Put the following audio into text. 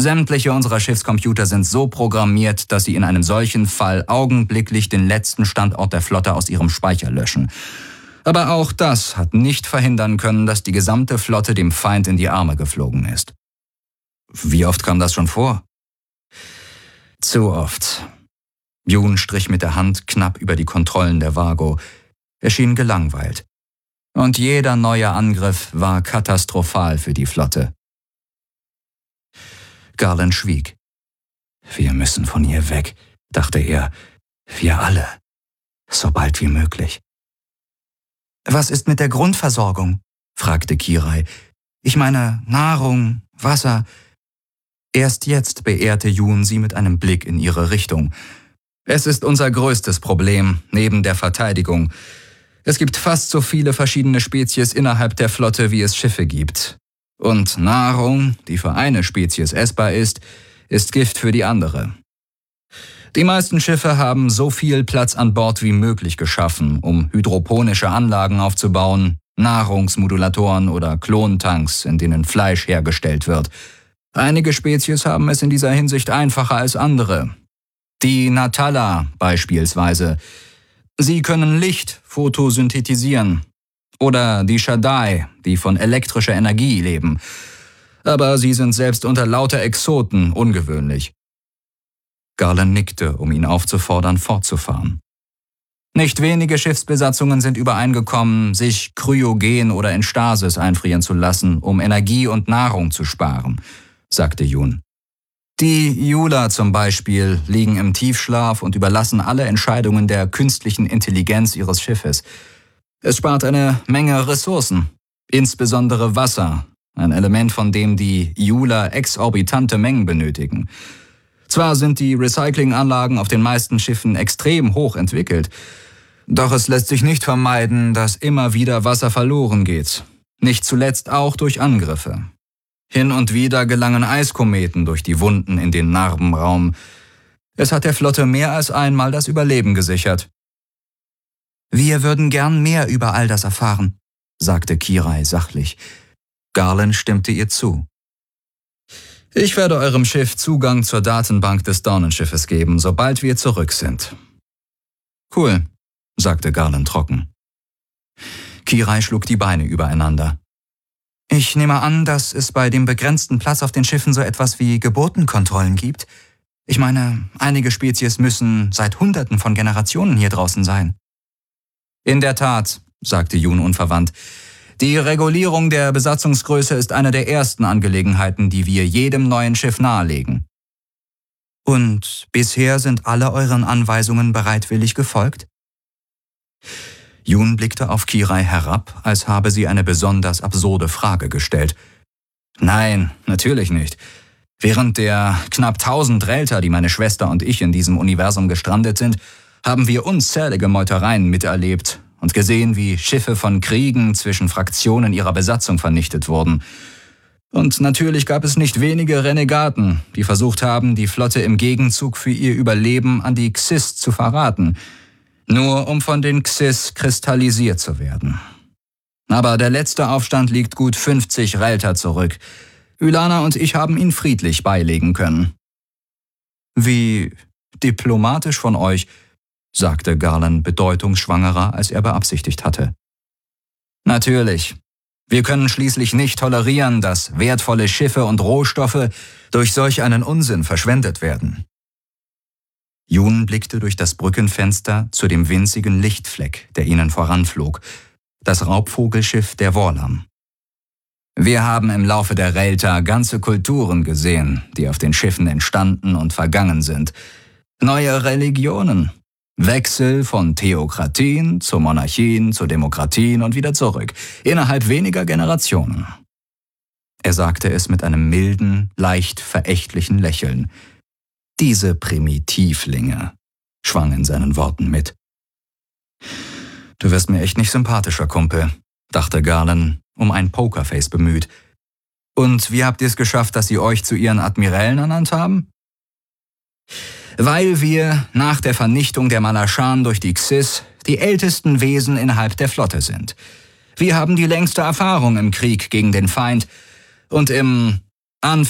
Sämtliche unserer Schiffscomputer sind so programmiert, dass sie in einem solchen Fall augenblicklich den letzten Standort der Flotte aus ihrem Speicher löschen. Aber auch das hat nicht verhindern können, dass die gesamte Flotte dem Feind in die Arme geflogen ist. Wie oft kam das schon vor? Zu oft. Jun strich mit der Hand knapp über die Kontrollen der Vago. Er schien gelangweilt. Und jeder neue Angriff war katastrophal für die Flotte. Garland schwieg. Wir müssen von hier weg, dachte er. Wir alle. So bald wie möglich. Was ist mit der Grundversorgung? Fragte Kirai. Ich meine, Nahrung, Wasser. Erst jetzt beehrte Jun sie mit einem Blick in ihre Richtung. Es ist unser größtes Problem, neben der Verteidigung. Es gibt fast so viele verschiedene Spezies innerhalb der Flotte, wie es Schiffe gibt. Und Nahrung, die für eine Spezies essbar ist Gift für die andere. Die meisten Schiffe haben so viel Platz an Bord wie möglich geschaffen, um hydroponische Anlagen aufzubauen, Nahrungsmodulatoren oder Klontanks, in denen Fleisch hergestellt wird. Einige Spezies haben es in dieser Hinsicht einfacher als andere. Die Natala beispielsweise. Sie können Licht photosynthetisieren. Oder die Shaddai, die von elektrischer Energie leben. Aber sie sind selbst unter lauter Exoten ungewöhnlich. Garland nickte, um ihn aufzufordern, fortzufahren. Nicht wenige Schiffsbesatzungen sind übereingekommen, sich kryogen oder in Stasis einfrieren zu lassen, um Energie und Nahrung zu sparen, sagte Jun. Die Jula zum Beispiel liegen im Tiefschlaf und überlassen alle Entscheidungen der künstlichen Intelligenz ihres Schiffes. Es spart eine Menge Ressourcen, insbesondere Wasser, ein Element, von dem die Jula exorbitante Mengen benötigen. Zwar sind die Recyclinganlagen auf den meisten Schiffen extrem hoch entwickelt, doch es lässt sich nicht vermeiden, dass immer wieder Wasser verloren geht, nicht zuletzt auch durch Angriffe. Hin und wieder gelangen Eiskometen durch die Wunden in den Narbenraum. Es hat der Flotte mehr als einmal das Überleben gesichert. Wir würden gern mehr über all das erfahren, sagte Kirai sachlich. Garland stimmte ihr zu. Ich werde eurem Schiff Zugang zur Datenbank des Dornenschiffes geben, sobald wir zurück sind. Cool, sagte Garland trocken. Kirai schlug die Beine übereinander. Ich nehme an, dass es bei dem begrenzten Platz auf den Schiffen so etwas wie Geburtenkontrollen gibt. Ich meine, einige Spezies müssen seit Hunderten von Generationen hier draußen sein. In der Tat, sagte Jun unverwandt. Die Regulierung der Besatzungsgröße ist eine der ersten Angelegenheiten, die wir jedem neuen Schiff nahelegen. Und bisher sind alle euren Anweisungen bereitwillig gefolgt? Jun blickte auf Kirai herab, als habe sie eine besonders absurde Frage gestellt. Nein, natürlich nicht. Während der knapp 1000 Relter, die meine Schwester und ich in diesem Universum gestrandet sind, haben wir unzählige Meutereien miterlebt und gesehen, wie Schiffe von Kriegen zwischen Fraktionen ihrer Besatzung vernichtet wurden. Und natürlich gab es nicht wenige Renegaten, die versucht haben, die Flotte im Gegenzug für ihr Überleben an die Xys zu verraten, nur um von den Xys kristallisiert zu werden. Aber der letzte Aufstand liegt gut 50 Relter zurück. Ylana und ich haben ihn friedlich beilegen können. Wie diplomatisch von euch, sagte Garland bedeutungsschwangerer, als er beabsichtigt hatte. Natürlich. Wir können schließlich nicht tolerieren, dass wertvolle Schiffe und Rohstoffe durch solch einen Unsinn verschwendet werden. Jun blickte durch das Brückenfenster zu dem winzigen Lichtfleck, der ihnen voranflog, das Raubvogelschiff der Worlam. Wir haben im Laufe der Relta ganze Kulturen gesehen, die auf den Schiffen entstanden und vergangen sind. Neue Religionen. Wechsel von Theokratien zu Monarchien, zu Demokratien und wieder zurück, innerhalb weniger Generationen. Er sagte es mit einem milden, leicht verächtlichen Lächeln. Diese Primitivlinge, schwang in seinen Worten mit. Du wirst mir echt nicht sympathischer, Kumpel, dachte Garland, um ein Pokerface bemüht. Und wie habt ihr es geschafft, dass sie euch zu ihren Admirälen ernannt haben? Weil wir nach der Vernichtung der Malashan durch die Xys die ältesten Wesen innerhalb der Flotte sind. Wir haben die längste Erfahrung im Krieg gegen den Feind und im